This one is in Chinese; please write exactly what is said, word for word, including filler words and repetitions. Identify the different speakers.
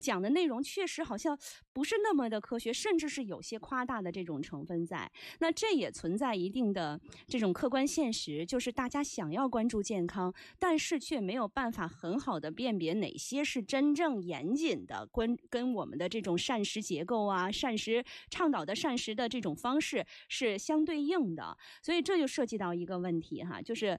Speaker 1: 讲的内容确实好像不是那么的科学，甚至是有些夸大的这种成分在。那这也存在一定的这种客观现实，就是大家想要关注健康，但是却没有办法很好的辨别哪些是真正严谨的跟跟我们的这种膳食结构啊、膳食倡导的膳食的这种方式是相对应的。所以这就涉及到一个问题哈，就是